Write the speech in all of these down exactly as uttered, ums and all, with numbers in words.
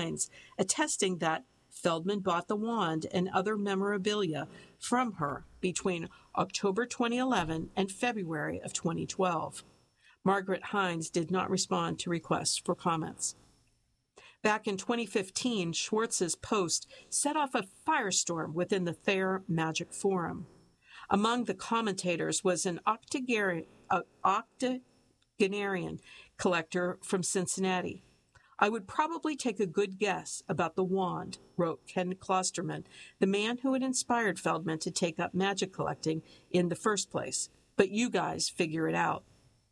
Hines, attesting that Feldman bought the wand and other memorabilia from her between October twenty eleven and February of twenty twelve. Margaret Hines did not respond to requests for comments. Back in twenty fifteen, Schwartz's post set off a firestorm within the Thayer Magic Forum. Among the commentators was an octogenarian collector from Cincinnati. "I would probably take a good guess about the wand," wrote Ken Klosterman, the man who had inspired Feldman to take up magic collecting in the first place. "But you guys figure it out."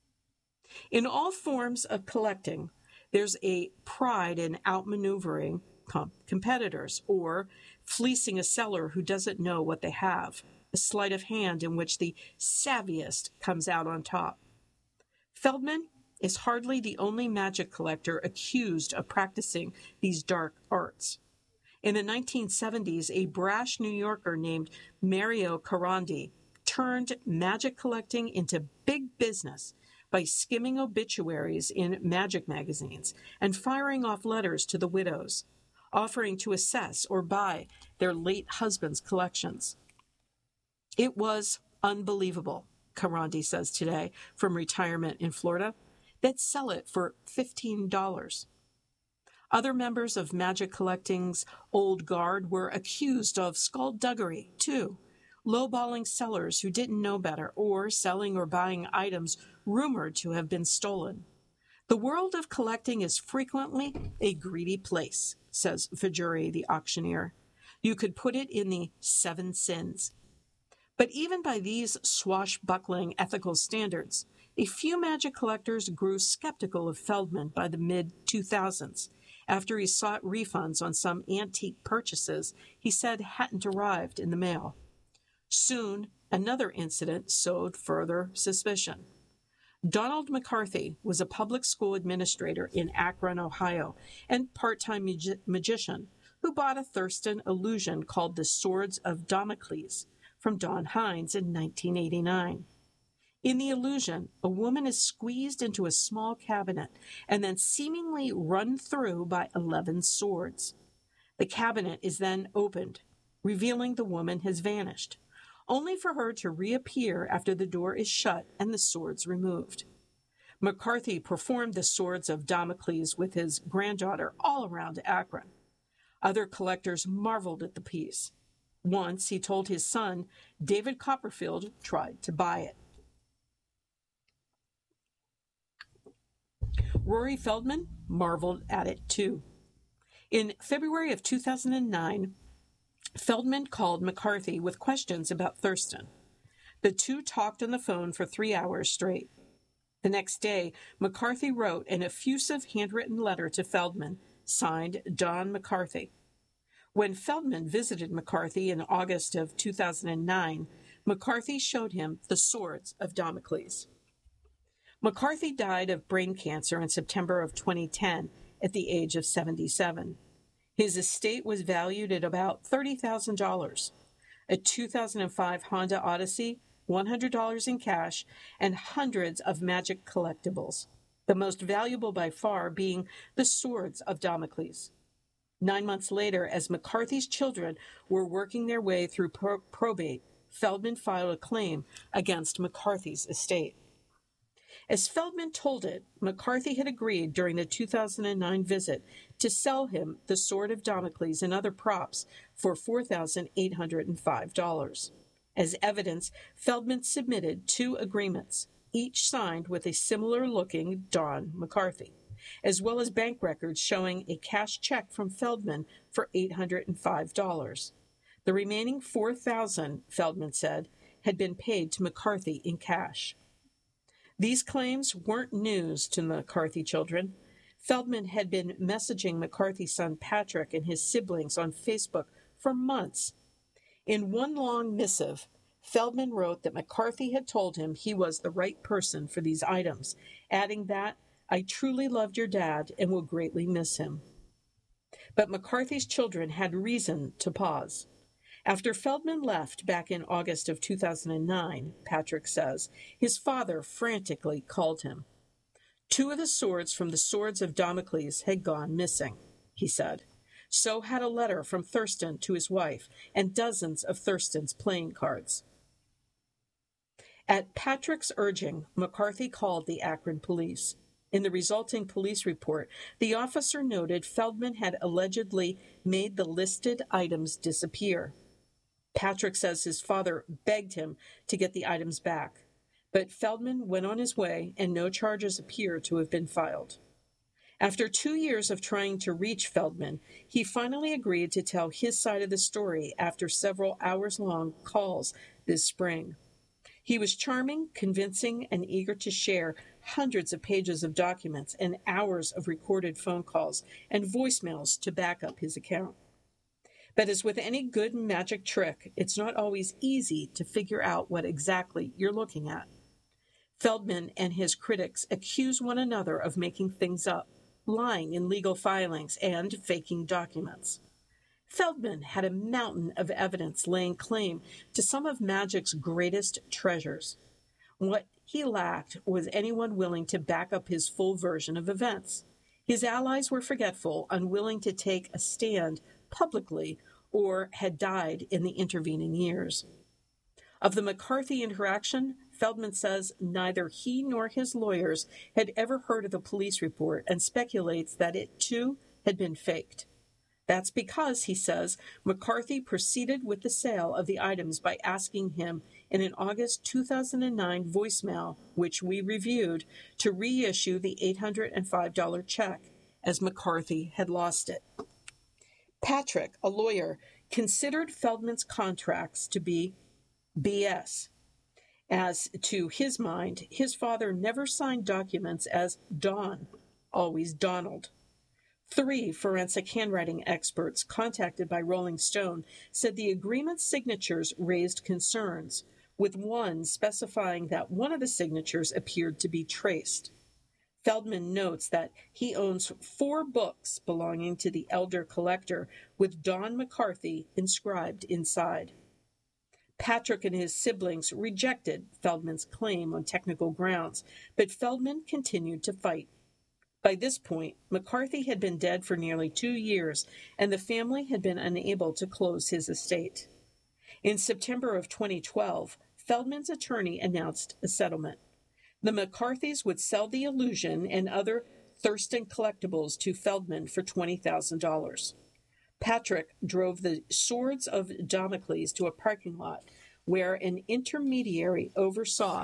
In all forms of collecting, there's a pride in outmaneuvering com- competitors or fleecing a seller who doesn't know what they have, a sleight of hand in which the savviest comes out on top. Feldman is hardly the only magic collector accused of practicing these dark arts. In the nineteen seventies, a brash New Yorker named Mario Carandi turned magic collecting into big business by skimming obituaries in magic magazines and firing off letters to the widows, offering to assess or buy their late husband's collections. "It was unbelievable," Carandi says today from retirement in Florida. "They'd sell it for fifteen dollars. Other members of magic collecting's old guard were accused of skullduggery, too, lowballing sellers who didn't know better or selling or buying items rumored to have been stolen. The world of collecting is frequently a greedy place," says Vajuri, the auctioneer. "You could put it in the seven sins." But even by these swashbuckling ethical standards, a few magic collectors grew skeptical of Feldman by the mid two thousands, after he sought refunds on some antique purchases he said hadn't arrived in the mail. Soon, another incident sowed further suspicion. Donald McCarthy was a public school administrator in Akron, Ohio, and part-time magi- magician who bought a Thurston illusion called the Swords of Damocles from Don Hines in nineteen eighty-nine. In the illusion, a woman is squeezed into a small cabinet and then seemingly run through by eleven swords. The cabinet is then opened, revealing the woman has vanished, only for her to reappear after the door is shut and the swords removed. McCarthy performed the Swords of Damocles with his granddaughter all around Akron. Other collectors marveled at the piece. Once, he told his son, David Copperfield tried to buy it. Rory Feldman marveled at it, too. In February of two thousand nine, Feldman called McCarthy with questions about Thurston. The two talked on the phone for three hours straight. The next day, McCarthy wrote an effusive handwritten letter to Feldman, signed Don McCarthy. When Feldman visited McCarthy in August of two thousand nine, McCarthy showed him the Swords of Damocles. McCarthy died of brain cancer in September of twenty ten at the age of seventy-seven. His estate was valued at about thirty thousand dollars. A two thousand five Honda Odyssey, one hundred dollars in cash, and hundreds of magic collectibles, the most valuable by far being the Swords of Damocles. Nine months later, as McCarthy's children were working their way through pro- probate, Feldman filed a claim against McCarthy's estate. As Feldman told it, McCarthy had agreed during the two thousand nine visit to sell him the Sword of Damocles and other props for four thousand eight hundred five dollars. As evidence, Feldman submitted two agreements, each signed with a similar-looking Don McCarthy, as well as bank records showing a cash check from Feldman for eight hundred five dollars. The remaining four thousand dollars, Feldman said, had been paid to McCarthy in cash. These claims weren't news to the McCarthy children. Feldman had been messaging McCarthy's son Patrick and his siblings on Facebook for months. In one long missive, Feldman wrote that McCarthy had told him he was the right person for these items, adding that, "I truly loved your dad and will greatly miss him." But McCarthy's children had reason to pause. After Feldman left back in August of two thousand nine, Patrick says, his father frantically called him. Two of the swords from the Swords of Damocles had gone missing. he said. So had a letter from Thurston to his wife and dozens of Thurston's playing cards. At Patrick's urging, McCarthy called the Akron police. In the resulting police report, the officer noted Feldman had allegedly made the listed items disappear. Patrick says his father begged him to get the items back, but Feldman went on his way and no charges appear to have been filed. After two years of trying to reach Feldman, he finally agreed to tell his side of the story after several hours-long calls this spring. He was charming, convincing, and eager to share hundreds of pages of documents and hours of recorded phone calls and voicemails to back up his account. But as with any good magic trick, it's not always easy to figure out what exactly you're looking at. Feldman and his critics accuse one another of making things up, lying in legal filings, and faking documents. Feldman had a mountain of evidence laying claim to some of magic's greatest treasures. What he lacked was anyone willing to back up his full version of events. His allies were forgetful, unwilling to take a stand publicly, or had died in the intervening years. Of the McCarthy interaction, Feldman says neither he nor his lawyers had ever heard of the police report and speculates that it, too, had been faked. That's because, he says, McCarthy proceeded with the sale of the items by asking him in an August two thousand nine voicemail, which we reviewed, to reissue the eight hundred five dollars check, as McCarthy had lost it. Patrick, a lawyer, considered Feldman's contracts to be B S. As to his mind, his father never signed documents as Don, always Donald. Three forensic handwriting experts contacted by Rolling Stone said the agreement's signatures raised concerns, with one specifying that one of the signatures appeared to be traced. Feldman notes that he owns four books belonging to the elder collector with Don McCarthy inscribed inside. Patrick and his siblings rejected Feldman's claim on technical grounds, but Feldman continued to fight. By this point, McCarthy had been dead for nearly two years, and the family had been unable to close his estate. In September of twenty twelve, Feldman's attorney announced a settlement. The McCarthys would sell the Illusion and other Thurston collectibles to Feldman for twenty thousand dollars. Patrick drove the Swords of Damocles to a parking lot where an intermediary oversaw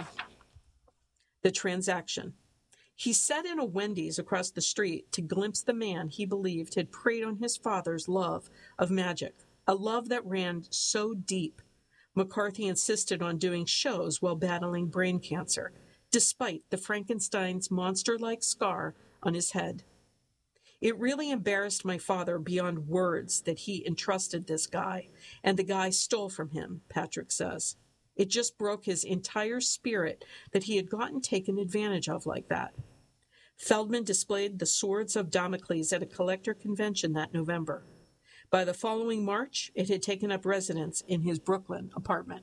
the transaction. He sat in a Wendy's across the street to glimpse the man he believed had preyed on his father's love of magic, a love that ran so deep. McCarthy insisted on doing shows while battling brain cancer, despite the Frankenstein's monster-like scar on his head. It really embarrassed my father beyond words that he entrusted this guy, and the guy stole from him, Patrick says. It just broke his entire spirit that he had gotten taken advantage of like that. Feldman displayed the Swords of Damocles at a collector convention that November. By the following March, it had taken up residence in his Brooklyn apartment.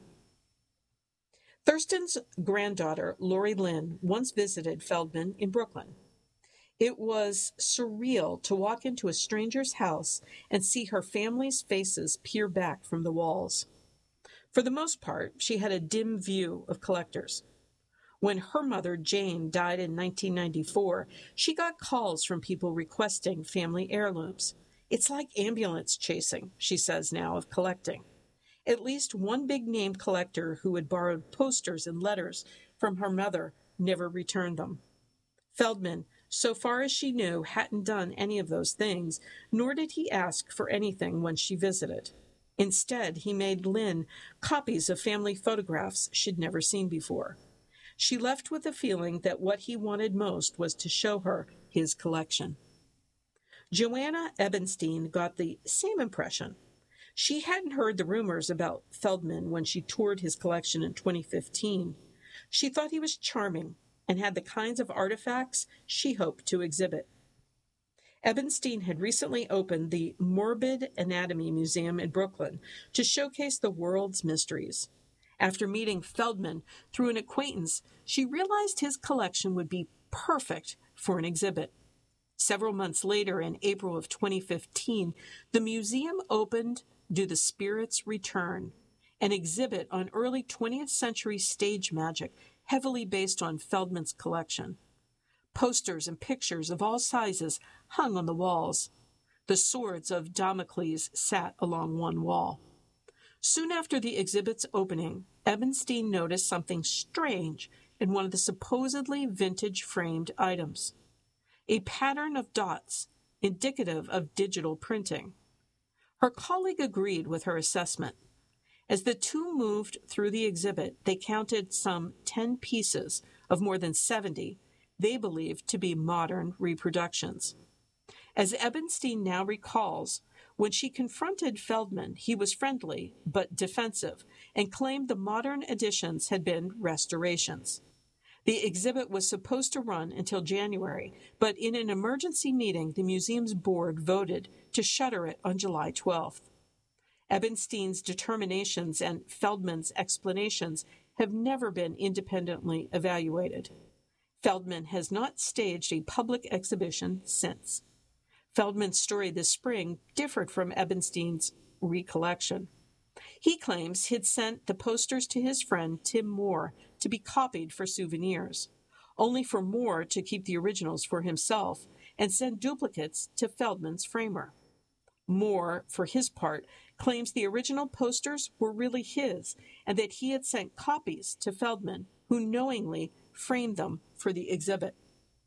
Thurston's granddaughter, Lori Lynn, once visited Feldman in Brooklyn. It was surreal to walk into a stranger's house and see her family's faces peer back from the walls. For the most part, she had a dim view of collectors. When her mother, Jane, died in nineteen ninety-four, she got calls from people requesting family heirlooms. It's like ambulance chasing, she says now, of collecting. At least one big-name collector who had borrowed posters and letters from her mother never returned them. Feldman, so far as she knew, hadn't done any of those things, nor did he ask for anything when she visited. Instead, he made Lynn copies of family photographs she'd never seen before. She left with the feeling that what he wanted most was to show her his collection. Joanna Ebenstein got the same impression. She hadn't heard the rumors about Feldman when she toured his collection in twenty fifteen. She thought he was charming and had the kinds of artifacts she hoped to exhibit. Ebenstein had recently opened the Morbid Anatomy Museum in Brooklyn to showcase the world's mysteries. After meeting Feldman through an acquaintance, she realized his collection would be perfect for an exhibit. Several months later, in April of twenty fifteen, the museum opened Do the Spirits Return, an exhibit on early twentieth century stage magic heavily based on Feldman's collection. Posters and pictures of all sizes hung on the walls. The swords of Damocles sat along one wall. Soon after the exhibit's opening, Ebenstein noticed something strange in one of the supposedly vintage framed items. A pattern of dots, indicative of digital printing. Her colleague agreed with her assessment. As the two moved through the exhibit, they counted some ten pieces of more than seventy they believed to be modern reproductions. As Ebenstein now recalls, when she confronted Feldman, he was friendly but defensive and claimed the modern additions had been restorations. The exhibit was supposed to run until January, but in an emergency meeting, the museum's board voted to shutter it on July twelfth. Ebenstein's determinations and Feldman's explanations have never been independently evaluated. Feldman has not staged a public exhibition since. Feldman's story this spring differed from Ebenstein's recollection. He claims he'd sent the posters to his friend Tim Moore to be copied for souvenirs, only for Moore to keep the originals for himself and send duplicates to Feldman's framer. Moore, for his part, claims the original posters were really his and that he had sent copies to Feldman, who knowingly framed them for the exhibit.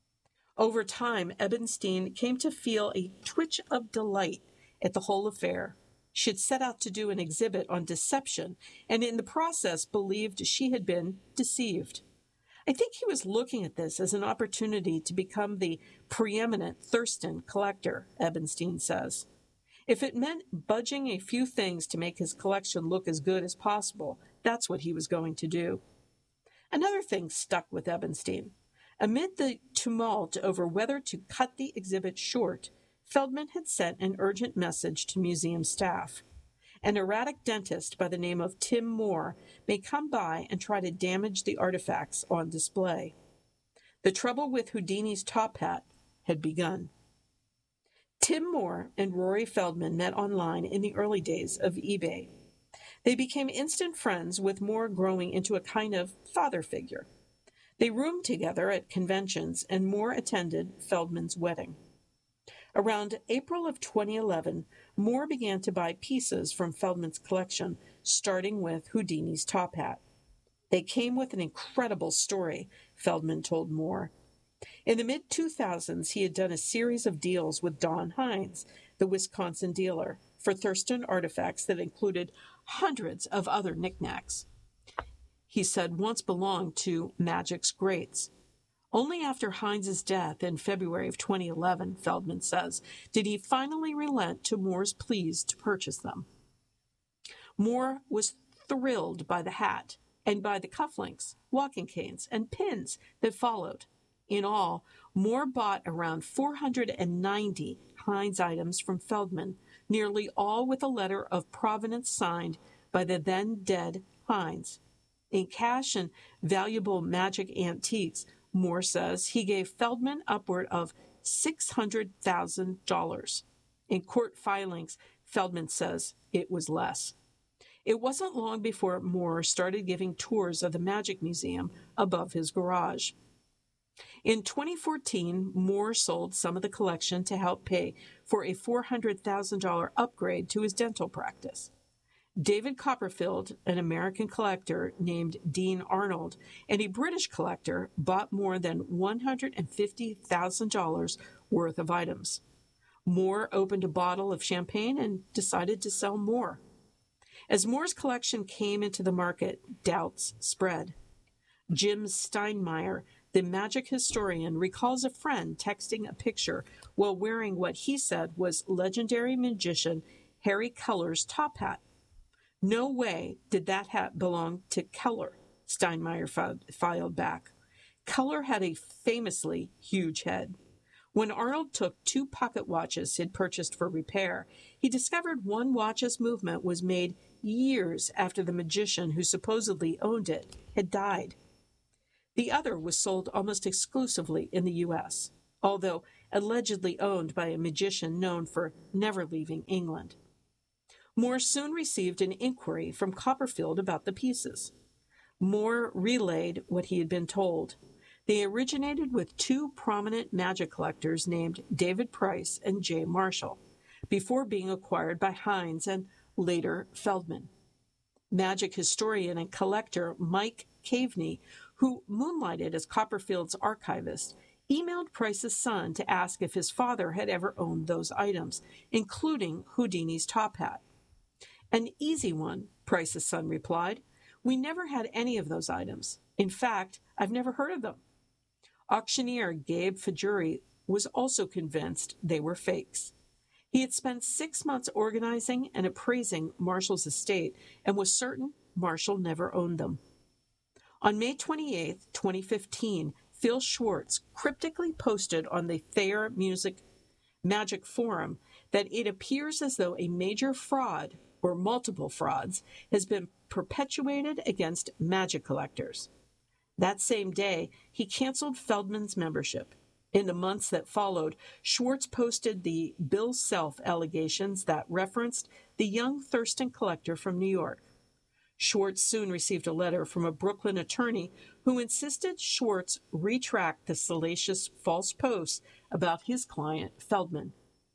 Over time, Ebenstein came to feel a twitch of delight at the whole affair. She had set out to do an exhibit on deception, and in the process believed she had been deceived. I think he was looking at this as an opportunity to become the preeminent Thurston collector, Ebenstein says. If it meant budging a few things to make his collection look as good as possible, that's what he was going to do. Another thing stuck with Ebenstein. Amid the tumult over whether to cut the exhibit short, Feldman had sent an urgent message to museum staff. An erratic dentist by the name of Tim Moore may come by and try to damage the artifacts on display. The trouble with Houdini's top hat had begun. Tim Moore and Rory Feldman met online in the early days of eBay. They became instant friends, with Moore growing into a kind of father figure. They roomed together at conventions, and Moore attended Feldman's wedding. Around April of twenty eleven, Moore began to buy pieces from Feldman's collection, starting with Houdini's top hat. They came with an incredible story, Feldman told Moore. In the mid two thousands, he had done a series of deals with Don Hines, the Wisconsin dealer, for Thurston artifacts that included hundreds of other knickknacks he said once belonged to Magic's greats. Only after Hines's death in February of twenty eleven, Feldman says, did he finally relent to Moore's pleas to purchase them. Moore was thrilled by the hat and by the cufflinks, walking canes, and pins that followed. In all, Moore bought around four hundred ninety Hines items from Feldman, nearly all with a letter of provenance signed by the then-dead Hines. In cash and valuable magic antiques, Moore says he gave Feldman upward of six hundred thousand dollars. In court filings, Feldman says it was less. It wasn't long before Moore started giving tours of the Magic Museum above his garage. In twenty fourteen, Moore sold some of the collection to help pay for a four hundred thousand dollars upgrade to his dental practice. David Copperfield, an American collector named Dean Arnold, and a British collector bought more than one hundred fifty thousand dollars worth of items. Moore opened a bottle of champagne and decided to sell more. As Moore's collection came into the market, doubts spread. Jim Steinmeier, the magic historian, recalls a friend texting a picture while wearing what he said was legendary magician Harry Keller's top hat. No way did that hat belong to Keller, Steinmeier filed back. Keller had a famously huge head. When Arnold took two pocket watches he'd purchased for repair, he discovered one watch's movement was made years after the magician who supposedly owned it had died. The other was sold almost exclusively in the U S, although allegedly owned by a magician known for never leaving England. Moore soon received an inquiry from Copperfield about the pieces. Moore relayed what he had been told. They originated with two prominent magic collectors named David Price and J. Marshall, before being acquired by Hines and later Feldman. Magic historian and collector Mike Caveney, who moonlighted as Copperfield's archivist, emailed Price's son to ask if his father had ever owned those items, including Houdini's top hat. An easy one, Price's son replied. We never had any of those items. In fact, I've never heard of them. Auctioneer Gabe Fajuri was also convinced they were fakes. He had spent six months organizing and appraising Marshall's estate and was certain Marshall never owned them. On May twenty-eighth, twenty fifteen, Phil Schwartz cryptically posted on the Thayer Music Magic Forum that it appears as though a major fraud, or multiple frauds, has been perpetuated against magic collectors. That same day, he canceled Feldman's membership. In the months that followed, Schwartz posted the Bill Self allegations that referenced the young Thurston collector from New York. Schwartz soon received a letter from a Brooklyn attorney who insisted Schwartz retract the salacious false posts about his client, Feldman.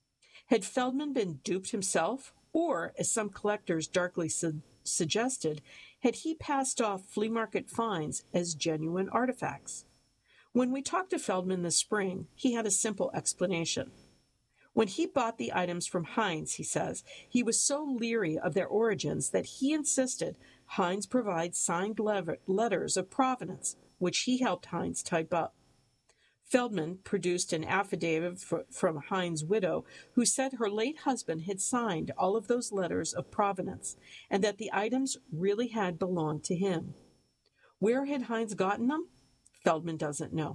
Had Feldman been duped himself, or, as some collectors darkly su- suggested, had he passed off flea market finds as genuine artifacts? When we talked to Feldman this spring, he had a simple explanation. When he bought the items from Hines, he says, he was so leery of their origins that he insisted Hines provide signed lever- letters of provenance, which he helped Hines type up. Feldman produced an affidavit for, from Hines' widow, who said her late husband had signed all of those letters of provenance, and that the items really had belonged to him. Where had Hines gotten them? Feldman doesn't know.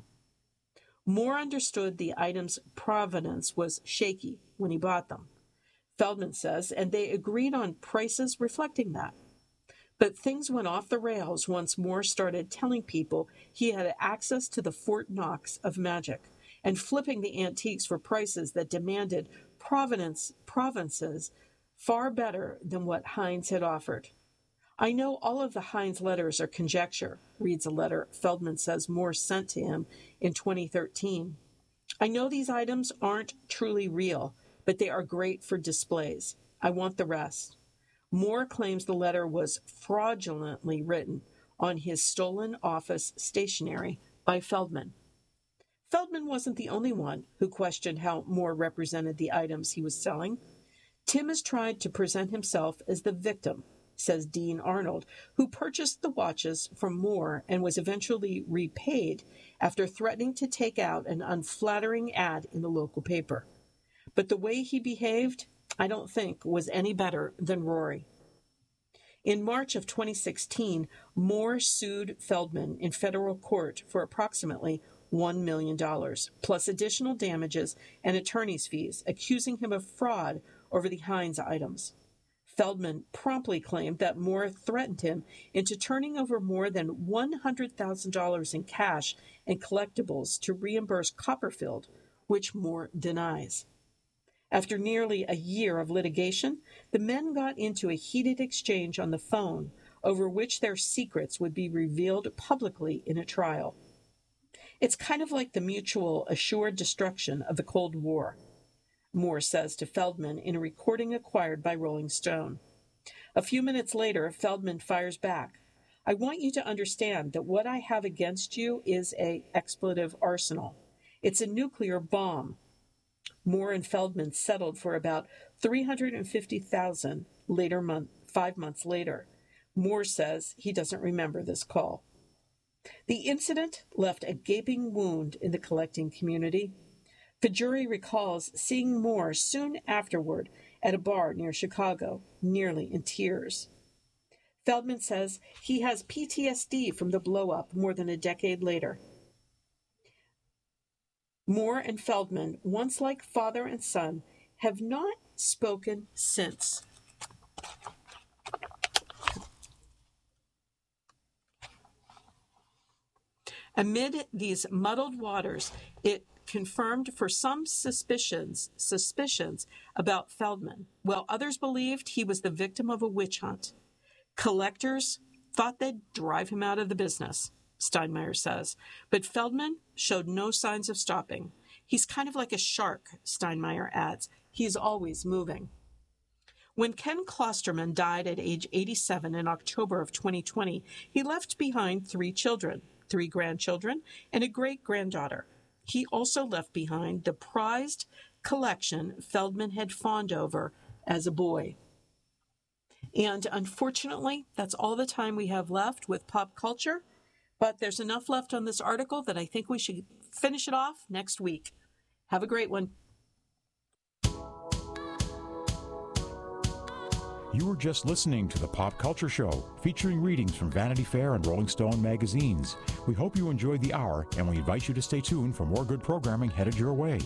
Moore understood the items' provenance was shaky when he bought them, Feldman says, and they agreed on prices reflecting that. But things went off the rails once Moore started telling people he had access to the Fort Knox of magic and flipping the antiques for prices that demanded provenance provinces far better than what Hines had offered. I know all of the Hines letters are conjecture, reads a letter Feldman says Moore sent to him in twenty thirteen. I know these items aren't truly real, but they are great for displays. I want the rest. Moore claims the letter was fraudulently written on his stolen office stationery by Feldman. Feldman wasn't the only one who questioned how Moore represented the items he was selling. Tim has tried to present himself as the victim, says Dean Arnold, who purchased the watches from Moore and was eventually repaid after threatening to take out an unflattering ad in the local paper. But the way he behaved, I don't think, was any better than Rory. In March of twenty sixteen, Moore sued Feldman in federal court for approximately one million dollars, plus additional damages and attorney's fees, accusing him of fraud over the Hines items. Feldman promptly claimed that Moore threatened him into turning over more than one hundred thousand dollars in cash and collectibles to reimburse Copperfield, which Moore denies. After nearly a year of litigation, the men got into a heated exchange on the phone over which their secrets would be revealed publicly in a trial. It's kind of like the mutual assured destruction of the Cold War, Moore says to Feldman in a recording acquired by Rolling Stone. A few minutes later, Feldman fires back. I want you to understand that what I have against you is a expletive arsenal. It's a nuclear bomb. Moore and Feldman settled for about three hundred fifty thousand dollars later month, five months later. Moore says he doesn't remember this call. The incident left a gaping wound in the collecting community. Fajuri recalls seeing Moore soon afterward at a bar near Chicago, nearly in tears. Feldman says he has P T S D from the blow-up more than a decade later. Moore and Feldman, once like father and son, have not spoken since. Amid these muddled waters, it confirmed for some suspicions suspicions about Feldman, while others believed he was the victim of a witch hunt. Collectors thought they'd drive him out of the business, Steinmeier says, but Feldman showed no signs of stopping. He's kind of like a shark, Steinmeier adds. He's always moving. When Ken Klosterman died at age eighty-seven in October of twenty twenty, he left behind three children, three grandchildren, and a great-granddaughter. He also left behind the prized collection Feldman had fawned over as a boy. And unfortunately, that's all the time we have left with pop culture, but there's enough left on this article that I think we should finish it off next week. Have a great one. You were just listening to the Pop Culture Show, featuring readings from Vanity Fair and Rolling Stone magazines. We hope you enjoyed the hour, and we invite you to stay tuned for more good programming headed your way.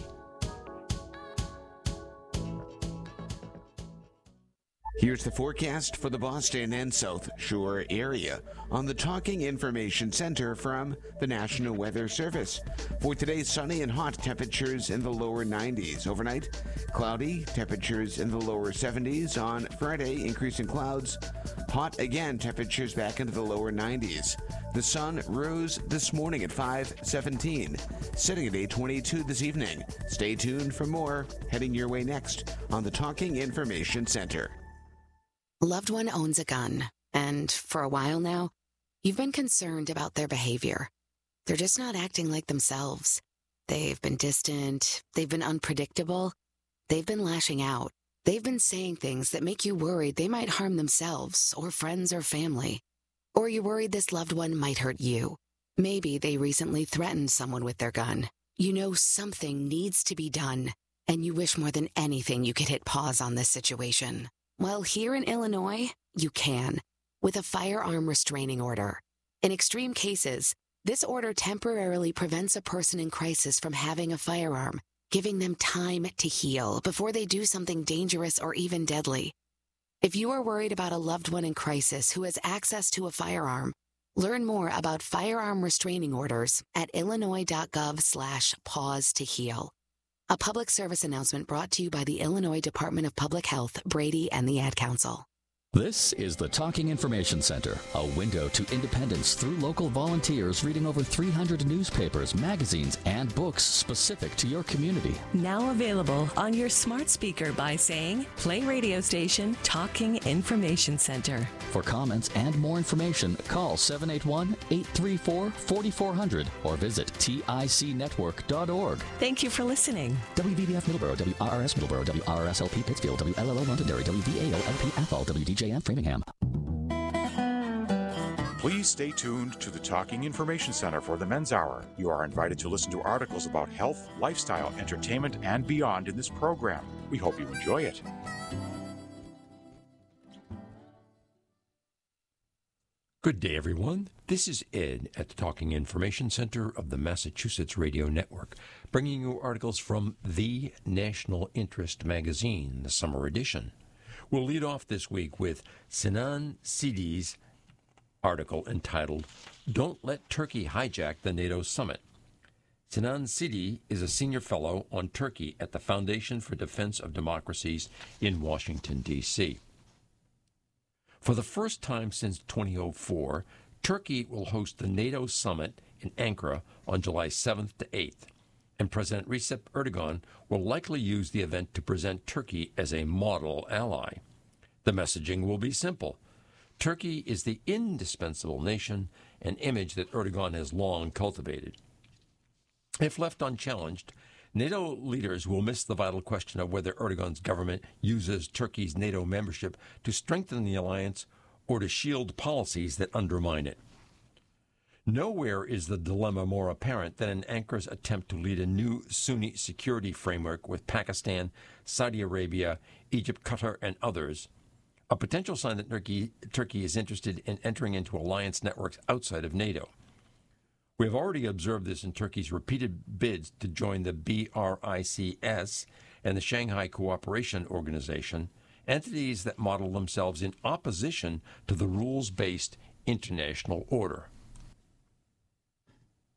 Here's the forecast for the Boston and South Shore area on the Talking Information Center from the National Weather Service. For today, sunny and hot, temperatures in the lower nineties. Overnight, cloudy, temperatures in the lower seventies. On Friday, increasing clouds. Hot again, temperatures back into the lower nineties. The sun rose this morning at five seventeen, setting at eight twenty-two this evening. Stay tuned for more heading your way next on the Talking Information Center. Loved one owns a gun, and for a while now, you've been concerned about their behavior. They're just not acting like themselves. They've been distant, they've been unpredictable, they've been lashing out. They've been saying things that make you worried they might harm themselves or friends or family. Or you're worried this loved one might hurt you. Maybe they recently threatened someone with their gun. You know something needs to be done, and you wish more than anything you could hit pause on this situation. Well, here in Illinois, you can, with a firearm restraining order. In extreme cases, this order temporarily prevents a person in crisis from having a firearm, giving them time to heal before they do something dangerous or even deadly. If you are worried about a loved one in crisis who has access to a firearm, learn more about firearm restraining orders at illinois.gov slash pause to heal. A public service announcement brought to you by the Illinois Department of Public Health, Brady, and the Ad Council. This is the Talking Information Center, a window to independence through local volunteers reading over three hundred newspapers, magazines, and books specific to your community. Now available on your smart speaker by saying, play radio station Talking Information Center. For comments and more information, call seven eight one, eight three four, four four zero zero or visit T I C network dot org. Thank you for listening. W V B F Middleborough, W R R S Middleborough, W R R S L P Pittsfield, W L L O Londonderry, W V A O L P Athol, W D J M Framingham. Please stay tuned to the Talking Information Center for the Men's Hour. You are invited to listen to articles about health, lifestyle, entertainment, and beyond in this program. We hope you enjoy it. Good day, everyone. This is Ed at the Talking Information Center of the Massachusetts Radio Network, bringing you articles from the National Interest magazine, the summer edition. We'll lead off this week with Sinan Sidi's article entitled, Don't Let Turkey Hijack the NATO Summit. Sinan Sidi is a senior fellow on Turkey at the Foundation for Defense of Democracies in Washington, D C For the first time since two thousand four, Turkey will host the NATO summit in Ankara on July seventh to eighth, and President Recep Erdogan will likely use the event to present Turkey as a model ally. The messaging will be simple. Turkey is the indispensable nation, an image that Erdogan has long cultivated. If left unchallenged, NATO leaders will miss the vital question of whether Erdogan's government uses Turkey's NATO membership to strengthen the alliance or to shield policies that undermine it. Nowhere is the dilemma more apparent than in Ankara's attempt to lead a new Sunni security framework with Pakistan, Saudi Arabia, Egypt, Qatar, and others, a potential sign that Turkey, Turkey is interested in entering into alliance networks outside of NATO. We have already observed this in Turkey's repeated bids to join the B R I C S and the Shanghai Cooperation Organization, entities that model themselves in opposition to the rules-based international order.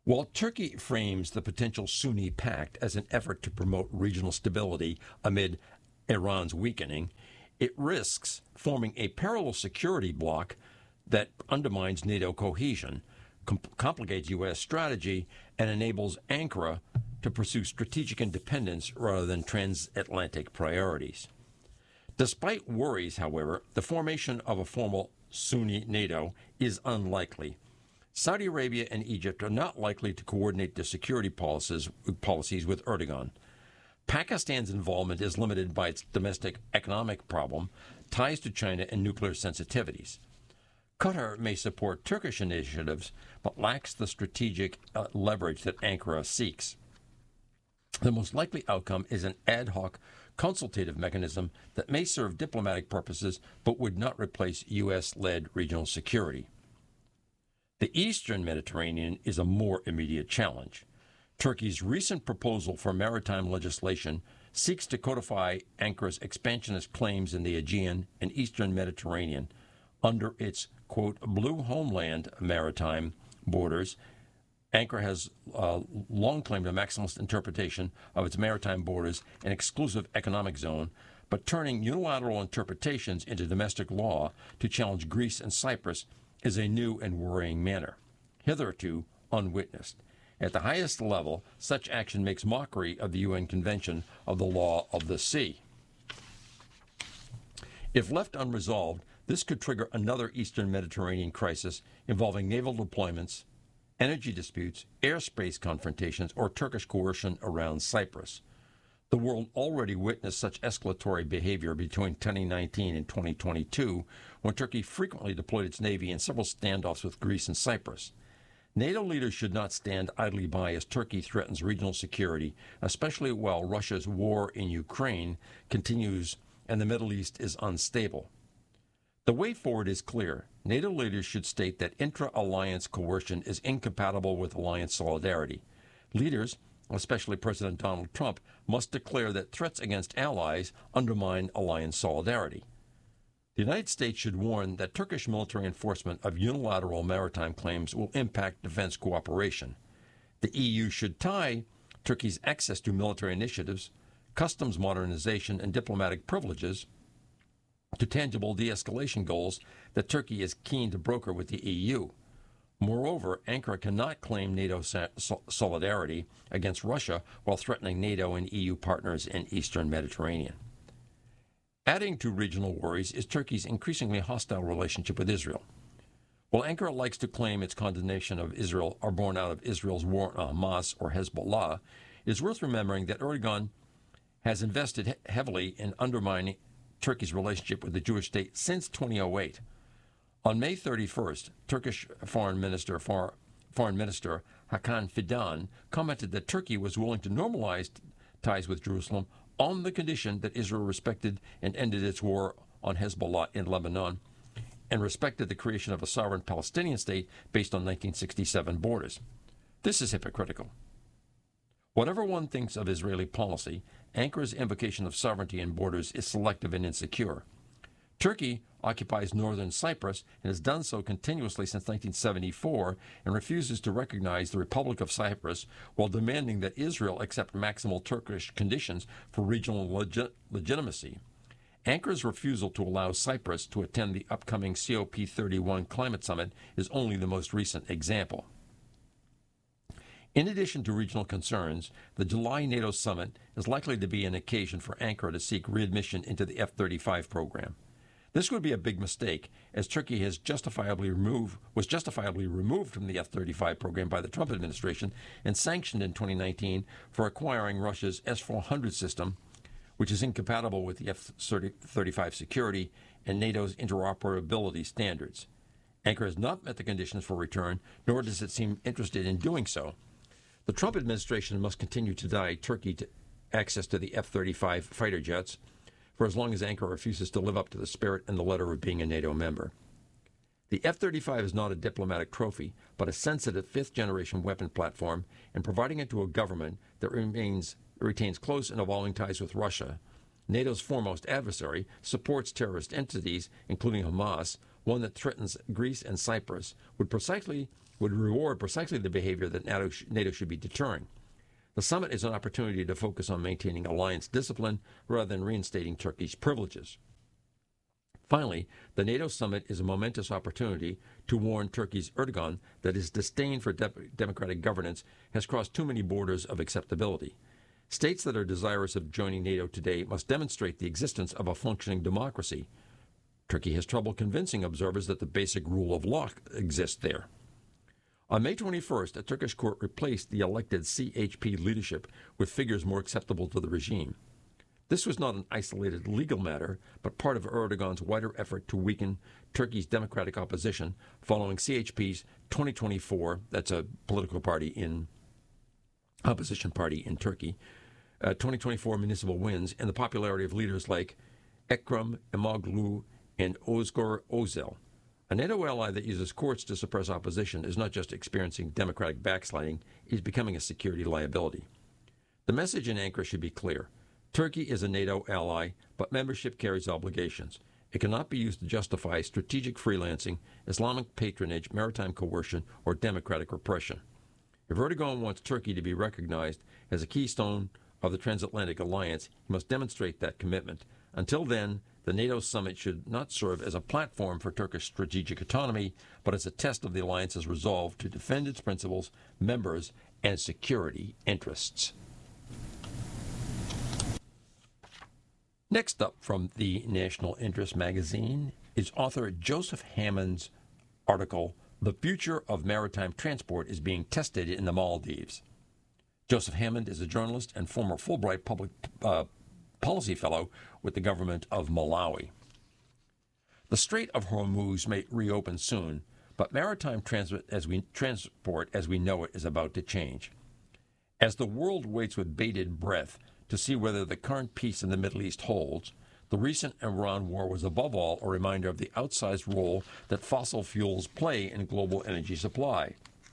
While Turkey frames the potential Sunni pact as an effort to promote regional stability amid Iran's weakening, it risks forming a parallel security bloc that undermines NATO cohesion, com- complicates U S strategy, and enables Ankara to pursue strategic independence rather than transatlantic priorities. Despite worries, however, the formation of a formal Sunni NATO is unlikely. Saudi Arabia and Egypt are not likely to coordinate their security policies, policies with Erdogan. Pakistan's involvement is limited by its domestic economic problem, ties to China, and nuclear sensitivities. Qatar may support Turkish initiatives, but lacks the strategic uh, leverage that Ankara seeks. The most likely outcome is an ad hoc consultative mechanism that may serve diplomatic purposes but would not replace U S-led regional security. The Eastern Mediterranean is a more immediate challenge. Turkey's recent proposal for maritime legislation seeks to codify Ankara's expansionist claims in the Aegean and Eastern Mediterranean under its, quote, blue homeland maritime borders. Ankara has uh, long claimed a maximalist interpretation of its maritime borders and exclusive economic zone, but turning unilateral interpretations into domestic law to challenge Greece and Cyprus is a new and worrying manner, hitherto unwitnessed. At the highest level, such action makes mockery of the U N Convention of the Law of the Sea. If left unresolved, this could trigger another Eastern Mediterranean crisis involving naval deployments, energy disputes, airspace confrontations, or Turkish coercion around Cyprus. The world already witnessed such escalatory behavior between twenty nineteen and twenty twenty-two, when Turkey frequently deployed its navy in several standoffs with Greece and Cyprus. NATO leaders should not stand idly by as Turkey threatens regional security, especially while Russia's war in Ukraine continues and the Middle East is unstable. The way forward is clear. NATO leaders should state that intra-alliance coercion is incompatible with alliance solidarity. Leaders, especially President Donald Trump, must declare that threats against allies undermine alliance solidarity. The United States should warn that Turkish military enforcement of unilateral maritime claims will impact defense cooperation. The E U should tie Turkey's access to military initiatives, customs modernization, and diplomatic privileges to tangible de-escalation goals that Turkey is keen to broker with the E U. Moreover, Ankara cannot claim NATO solidarity against Russia while threatening NATO and E U partners in Eastern Mediterranean. Adding to regional worries is Turkey's increasingly hostile relationship with Israel. While Ankara likes to claim its condemnation of Israel are born out of Israel's war on Hamas or Hezbollah, it is worth remembering that Erdogan has invested he- heavily in undermining Turkey's relationship with the Jewish state since two thousand eight. On May thirty-first, Turkish Foreign Minister, for, Foreign Minister Hakan Fidan commented that Turkey was willing to normalize ties with Jerusalem on the condition that Israel respected and ended its war on Hezbollah in Lebanon and respected the creation of a sovereign Palestinian state based on nineteen sixty-seven borders. This is hypocritical. Whatever one thinks of Israeli policy, Ankara's invocation of sovereignty and borders is selective and insecure. Turkey occupies northern Cyprus and has done so continuously since nineteen seventy-four and refuses to recognize the Republic of Cyprus while demanding that Israel accept maximal Turkish conditions for regional legi- legitimacy. Ankara's refusal to allow Cyprus to attend the upcoming C O P thirty-one climate summit is only the most recent example. In addition to regional concerns, the July NATO summit is likely to be an occasion for Ankara to seek readmission into the F thirty-five program. This would be a big mistake, as Turkey has justifiably removed, was justifiably removed from the F thirty-five program by the Trump administration and sanctioned in twenty nineteen for acquiring Russia's S four hundred system, which is incompatible with the F thirty-five security and NATO's interoperability standards. Ankara has not met the conditions for return, nor does it seem interested in doing so. The Trump administration must continue to deny Turkey to access to the F thirty-five fighter jets for as long as Ankara refuses to live up to the spirit and the letter of being a NATO member. The F thirty-five is not a diplomatic trophy, but a sensitive fifth-generation weapon platform, and providing it to a government that remains, retains close and evolving ties with Russia, NATO's foremost adversary, supports terrorist entities, including Hamas, one that threatens Greece and Cyprus, would precisely would reward precisely the behavior that NATO, sh- NATO should be deterring. The summit is an opportunity to focus on maintaining alliance discipline rather than reinstating Turkey's privileges. Finally, the NATO summit is a momentous opportunity to warn Turkey's Erdogan that his disdain for de- democratic governance has crossed too many borders of acceptability. States that are desirous of joining NATO today must demonstrate the existence of a functioning democracy. Turkey has trouble convincing observers that the basic rule of law exists there. On May twenty-first, a Turkish court replaced the elected C H P leadership with figures more acceptable to the regime. This was not an isolated legal matter, but part of Erdogan's wider effort to weaken Turkey's democratic opposition following C H P's twenty twenty-four, that's a political party in, opposition party in Turkey, uh, twenty twenty-four municipal wins and the popularity of leaders like Ekrem İmamoğlu and Özgür Özel. A NATO ally that uses courts to suppress opposition is not just experiencing democratic backsliding, it is becoming a security liability. The message in Ankara should be clear. Turkey is a NATO ally, but membership carries obligations. It cannot be used to justify strategic freelancing, Islamic patronage, maritime coercion, or democratic repression. If Erdogan wants Turkey to be recognized as a keystone of the transatlantic alliance, he must demonstrate that commitment. Until then, the NATO summit should not serve as a platform for Turkish strategic autonomy, but as a test of the alliance's resolve to defend its principles, members, and security interests. Next up from the National Interest magazine is author Joseph Hammond's article, The Future of Maritime Transport is Being Tested in the Maldives. Joseph Hammond is a journalist and former Fulbright Public uh, Policy Fellow with the government of Malawi. The Strait of Hormuz may reopen soon, but maritime transit as we, transport as we know it is about to change. As the world waits with bated breath to see whether the current peace in the Middle East holds, the recent Iran war was above all a reminder of the outsized role that fossil fuels play in global energy supply.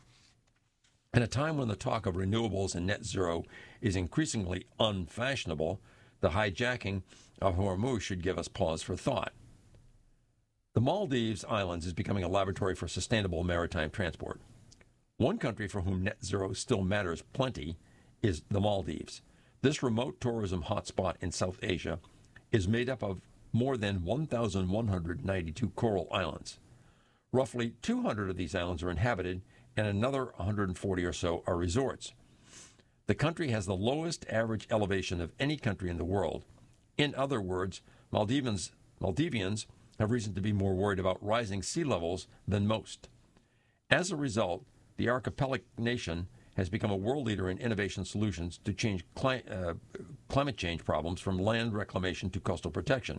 In a time when the talk of renewables and net zero is increasingly unfashionable, the hijacking of Hormuz should give us pause for thought. The Maldives Islands is becoming a laboratory for sustainable maritime transport. One country for whom net zero still matters plenty is the Maldives. This remote tourism hotspot in South Asia is made up of more than one thousand one hundred ninety-two coral islands. Roughly two hundred of these islands are inhabited, and another one hundred forty or so are resorts. The country has the lowest average elevation of any country in the world. In other words, Maldivians, Maldivians have reason to be more worried about rising sea levels than most. As a result, the archipelagic nation has become a world leader in innovation solutions to change cli- uh, climate change problems from land reclamation to coastal protection.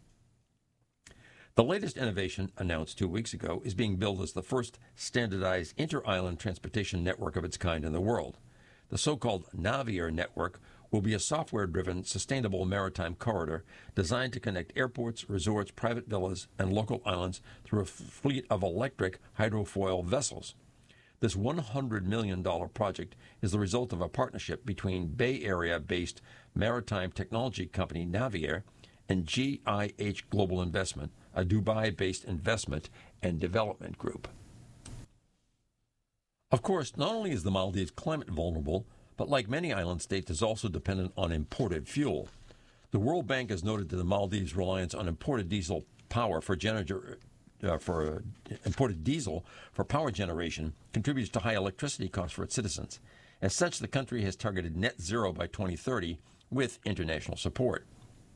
The latest innovation, announced two weeks ago, is being billed as the first standardized inter-island transportation network of its kind in the world. The so-called Naviair network will be a software-driven, sustainable maritime corridor designed to connect airports, resorts, private villas, and local islands through a f- fleet of electric hydrofoil vessels. This one hundred million dollars project is the result of a partnership between Bay Area-based maritime technology company Naviair and G I H Global Investment, a Dubai-based investment and development group. Of course, not only is the Maldives climate vulnerable, but like many island states is also dependent on imported fuel. The World Bank has noted that the Maldives' reliance on imported diesel power for generator Uh, for uh, imported diesel for power generation contributes to high electricity costs for its citizens. As such, the country has targeted net zero by twenty thirty with international support.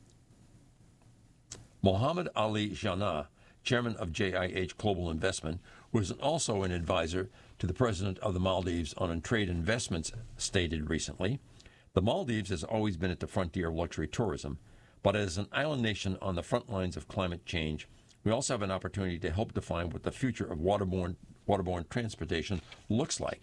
Mohammed Ali Jinnah, chairman of J I H Global Investment, was also an advisor to the president of the Maldives on trade investments, stated recently, "The Maldives has always been at the frontier of luxury tourism, but as an island nation on the front lines of climate change, we also have an opportunity to help define what the future of waterborne, waterborne transportation looks like."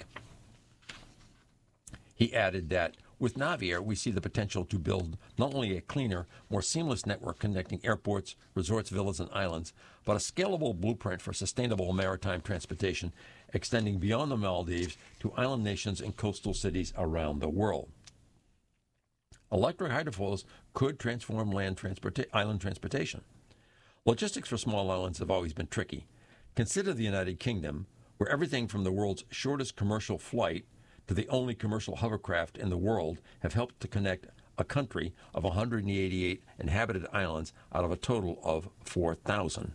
He added that, with Naviair, we see the potential to build not only a cleaner, more seamless network connecting airports, resorts, villas, and islands, but a scalable blueprint for sustainable maritime transportation extending beyond the Maldives to island nations and coastal cities around the world. Electric hydrofoils could transform land transporta- island transportation. Logistics for small islands have always been tricky. Consider the United Kingdom, where everything from the world's shortest commercial flight to the only commercial hovercraft in the world have helped to connect a country of one hundred eighty-eight inhabited islands out of a total of four thousand.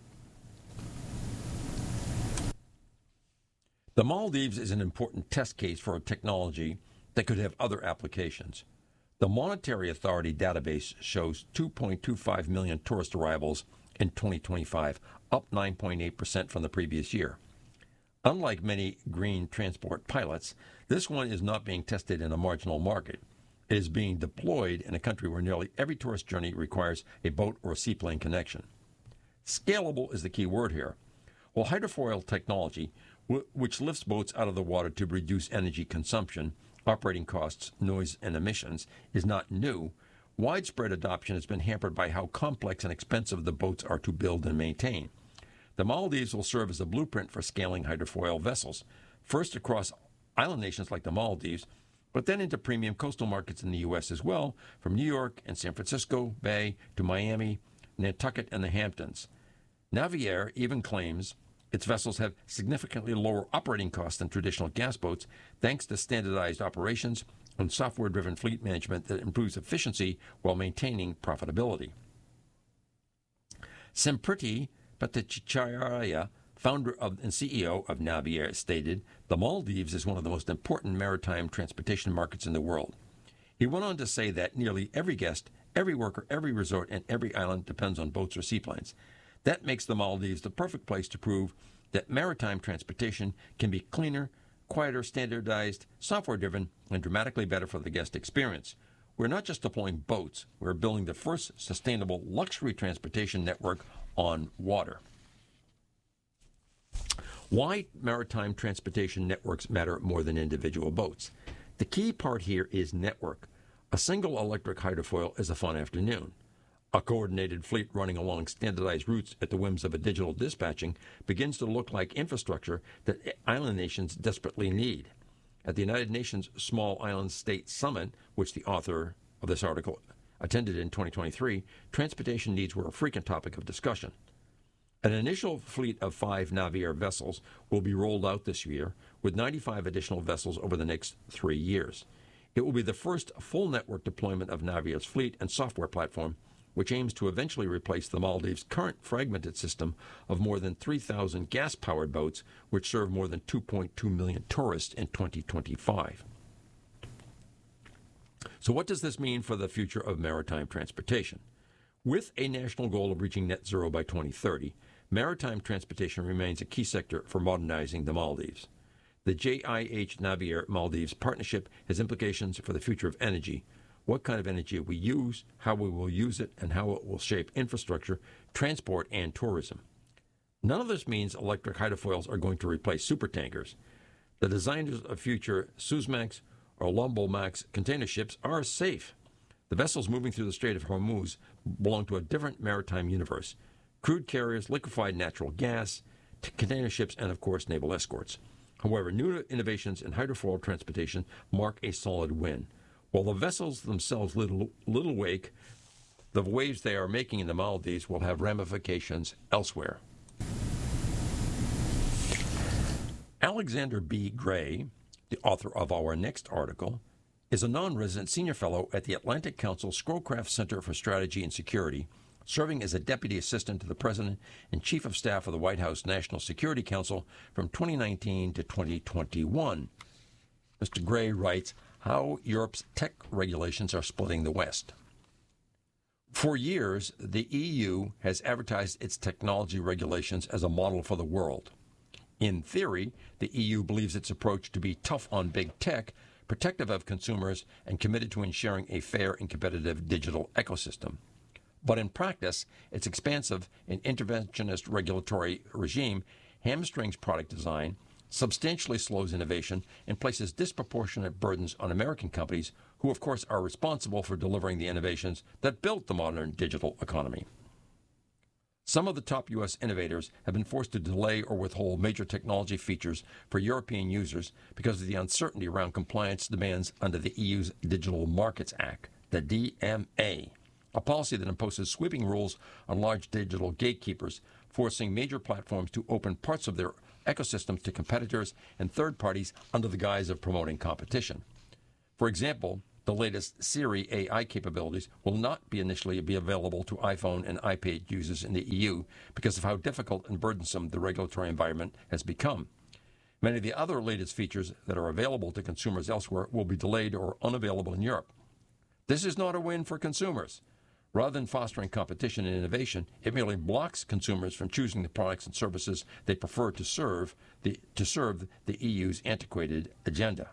The Maldives is an important test case for a technology that could have other applications. The Monetary Authority database shows two point two five million tourist arrivals in twenty twenty-five, up nine point eight percent from the previous year. Unlike many green transport pilots, this one is not being tested in a marginal market. It is being deployed in a country where nearly every tourist journey requires a boat or a seaplane connection. Scalable is the key word here. While hydrofoil technology, w- which lifts boats out of the water to reduce energy consumption, operating costs, noise, and emissions, is not new, widespread adoption has been hampered by how complex and expensive the boats are to build and maintain. The Maldives will serve as a blueprint for scaling hydrofoil vessels, first across island nations like the Maldives, but then into premium coastal markets in the U S as well, from New York and San Francisco Bay to Miami, Nantucket, and the Hamptons. Naviair even claims its vessels have significantly lower operating costs than traditional gas boats, thanks to standardized operations and software-driven fleet management that improves efficiency while maintaining profitability. Sempriti Bhattacharya, founder of and C E O of Naviair, stated, "The Maldives is one of the most important maritime transportation markets in the world." He went on to say that nearly every guest, every worker, every resort, and every island depends on boats or seaplanes. That makes the Maldives the perfect place to prove that maritime transportation can be cleaner, quieter, standardized, software-driven, and dramatically better for the guest experience. We're not just deploying boats, we're building the first sustainable luxury transportation network on water. Why maritime transportation networks matter more than individual boats? The key part here is network. A single electric hydrofoil is a fun afternoon. A coordinated fleet running along standardized routes at the whims of a digital dispatching begins to look like infrastructure that island nations desperately need. At the United Nations Small Island State Summit, which the author of this article attended in twenty twenty-three, transportation needs were a frequent topic of discussion. An initial fleet of five Naviair vessels will be rolled out this year, with ninety-five additional vessels over the next three years. It will be the first full network deployment of Naviair's fleet and software platform, which aims to eventually replace the Maldives' current fragmented system of more than three thousand gas-powered boats, which serve more than two point two million tourists in twenty twenty-five. So what does this mean for the future of maritime transportation? With a national goal of reaching net zero by twenty thirty, maritime transportation remains a key sector for modernizing the Maldives. The J I H Naviair Maldives partnership has implications for the future of energy, what kind of energy we use, how we will use it, and how it will shape infrastructure, transport, and tourism. None of this means electric hydrofoils are going to replace supertankers. The designers of future Suezmax or Lombomax container ships are safe. The vessels moving through the Strait of Hormuz belong to a different maritime universe. Crude carriers, liquefied natural gas, t- container ships, and, of course, naval escorts. However, new innovations in hydrofoil transportation mark a solid win. While the vessels themselves little, little wake, the waves they are making in the Maldives will have ramifications elsewhere. Alexander B. Gray, the author of our next article, is a non-resident senior fellow at the Atlantic Council Scrowcraft Center for Strategy and Security, serving as a deputy assistant to the President and Chief of Staff of the White House National Security Council from twenty nineteen to twenty twenty-one. Mister Gray writes, how Europe's tech regulations are splitting the West. For years, the E U has advertised its technology regulations as a model for the world. In theory, the E U believes its approach to be tough on big tech, protective of consumers, and committed to ensuring a fair and competitive digital ecosystem. But in practice, its expansive and interventionist regulatory regime hamstrings product design, substantially slows innovation, and places disproportionate burdens on American companies who, of course, are responsible for delivering the innovations that built the modern digital economy. Some of the top U S innovators have been forced to delay or withhold major technology features for European users because of the uncertainty around compliance demands under the E U's Digital Markets Act, the D M A, a policy that imposes sweeping rules on large digital gatekeepers, forcing major platforms to open parts of their ecosystems to competitors and third parties under the guise of promoting competition. For example, the latest Siri A I capabilities will not be initially be available to iPhone and iPad users in the E U because of how difficult and burdensome the regulatory environment has become. Many of the other latest features that are available to consumers elsewhere will be delayed or unavailable in Europe. This is not a win for consumers. Rather than fostering competition and innovation, it merely blocks consumers from choosing the products and services they prefer to serve the, to serve the E U's antiquated agenda.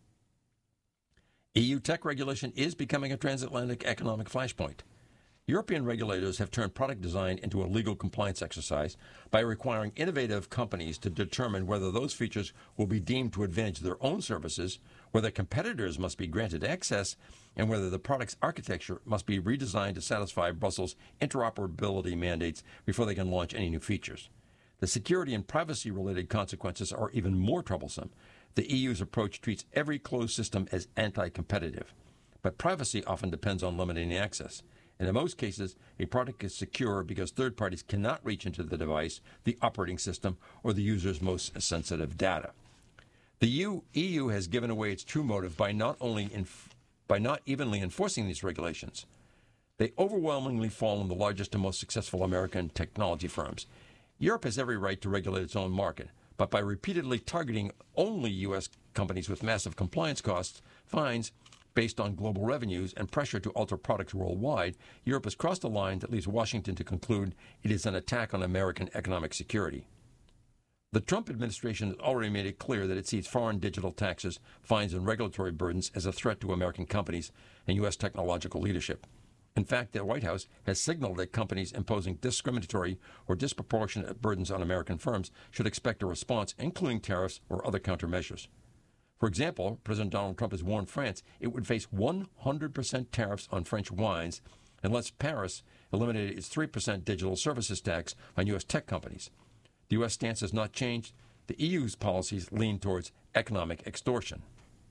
E U tech regulation is becoming a transatlantic economic flashpoint. European regulators have turned product design into a legal compliance exercise by requiring innovative companies to determine whether those features will be deemed to advantage their own services, whether competitors must be granted access, and whether the product's architecture must be redesigned to satisfy Brussels' interoperability mandates before they can launch any new features. The security and privacy-related consequences are even more troublesome. The E U's approach treats every closed system as anti-competitive, but privacy often depends on limiting access. And in most cases, a product is secure because third parties cannot reach into the device, the operating system, or the user's most sensitive data. The E U has given away its true motive by not only inf- by not evenly enforcing these regulations. They overwhelmingly fall on the largest and most successful American technology firms. Europe has every right to regulate its own market, but by repeatedly targeting only U S companies with massive compliance costs, fines, based on global revenues and pressure to alter products worldwide, Europe has crossed a line that leaves Washington to conclude it is an attack on American economic security. The Trump administration has already made it clear that it sees foreign digital taxes, fines, and regulatory burdens as a threat to American companies and U S technological leadership. In fact, the White House has signaled that companies imposing discriminatory or disproportionate burdens on American firms should expect a response, including tariffs or other countermeasures. For example, President Donald Trump has warned France it would face one hundred percent tariffs on French wines unless Paris eliminated its three percent digital services tax on U S tech companies. The U S stance has not changed. The E U's policies lean towards economic extortion.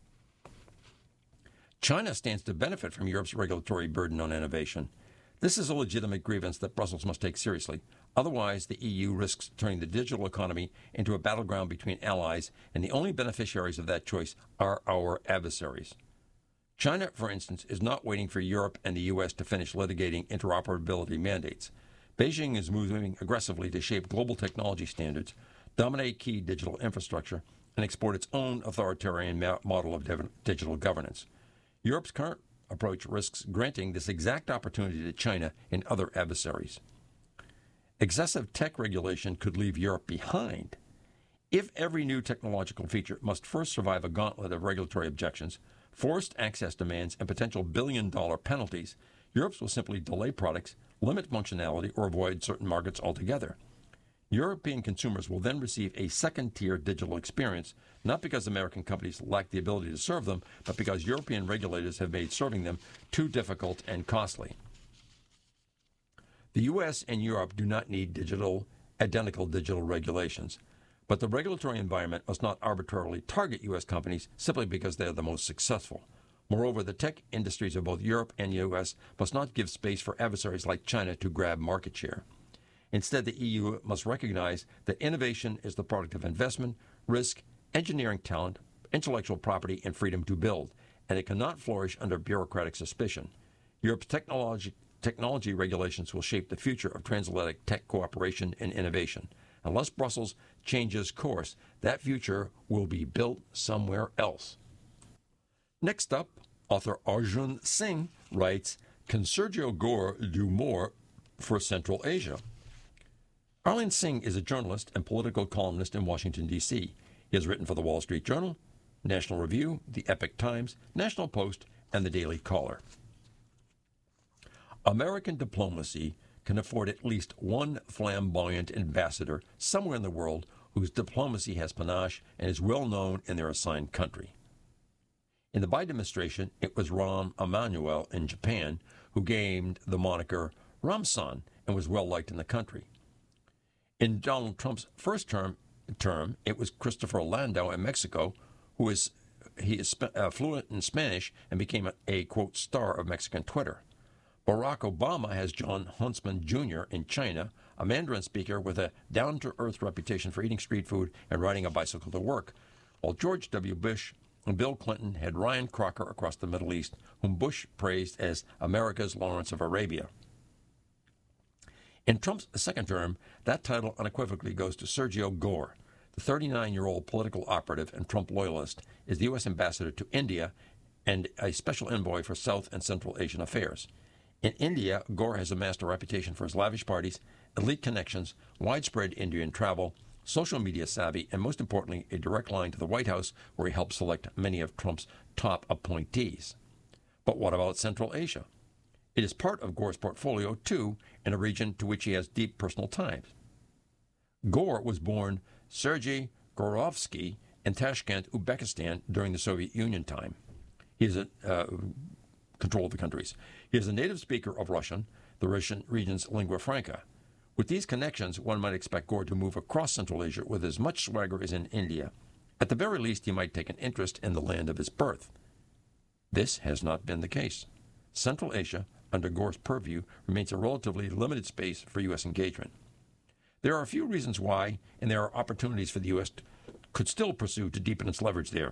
China stands to benefit from Europe's regulatory burden on innovation. This is a legitimate grievance that Brussels must take seriously. Otherwise, the E U risks turning the digital economy into a battleground between allies, and the only beneficiaries of that choice are our adversaries. China, for instance, is not waiting for Europe and the U S to finish litigating interoperability mandates. Beijing is moving aggressively to shape global technology standards, dominate key digital infrastructure, and export its own authoritarian ma- model of div- digital governance. Europe's current approach risks granting this exact opportunity to China and other adversaries. Excessive tech regulation could leave Europe behind. If every new technological feature must first survive a gauntlet of regulatory objections, forced access demands, and potential billion-dollar penalties, Europe will simply delay products, limit functionality, or avoid certain markets altogether. European consumers will then receive a second-tier digital experience, not because American companies lack the ability to serve them, but because European regulators have made serving them too difficult and costly. The U S and Europe do not need digital, identical digital regulations, but the regulatory environment must not arbitrarily target U S companies simply because they are the most successful. Moreover, the tech industries of both Europe and U S must not give space for adversaries like China to grab market share. Instead, the E U must recognize that innovation is the product of investment, risk, engineering talent, intellectual property, and freedom to build, and it cannot flourish under bureaucratic suspicion. Europe's technology, technology regulations will shape the future of transatlantic tech cooperation and innovation. Unless Brussels changes course, that future will be built somewhere else. Next up, author Arjun Singh writes, "Can Sergio Gore do more for Central Asia?" Arjun Singh is a journalist and political columnist in Washington, D C He has written for the Wall Street Journal, National Review, the Epoch Times, National Post, and the Daily Caller. American diplomacy can afford at least one flamboyant ambassador somewhere in the world whose diplomacy has panache and is well known in their assigned country. In the Biden administration, it was Rahm Emanuel in Japan who gained the moniker Ramsan and was well liked in the country. In Donald Trump's first term, term it was Christopher Landau in Mexico, who is he is uh, fluent in Spanish and became a, a, quote, star of Mexican Twitter. Barack Obama has John Huntsman Junior in China, a Mandarin speaker with a down-to-earth reputation for eating street food and riding a bicycle to work, while George W. Bush and Bill Clinton had Ryan Crocker across the Middle East, whom Bush praised as America's Lawrence of Arabia. In Trump's second term, that title unequivocally goes to Sergio Gore. The thirty-nine-year-old political operative and Trump loyalist is the U S ambassador to India and a special envoy for South and Central Asian affairs. In India, Gore has amassed a reputation for his lavish parties, elite connections, widespread Indian travel, social media savvy, and most importantly, a direct line to the White House, where he helped select many of Trump's top appointees. But what about Central Asia? It is part of Gore's portfolio, too, in a region to which he has deep personal ties. Gore was born Sergei Gorovsky in Tashkent, Uzbekistan, during the Soviet Union time. He is a uh, control of the countries. He is a native speaker of Russian, the Russian region's lingua franca. With these connections, one might expect Gore to move across Central Asia with as much swagger as in India. At the very least, he might take an interest in the land of his birth. This has not been the case. Central Asia, under Gore's purview, remains a relatively limited space for U S engagement. There are a few reasons why, and there are opportunities for the U S to, could still pursue to deepen its leverage there.